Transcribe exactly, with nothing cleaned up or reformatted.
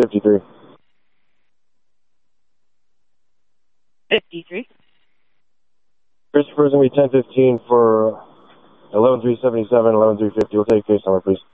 fifty-three. fifty-three. Christopher's going to be ten fifteen for eleven three seventy-seven, eleven three fifty. We'll take case number, please.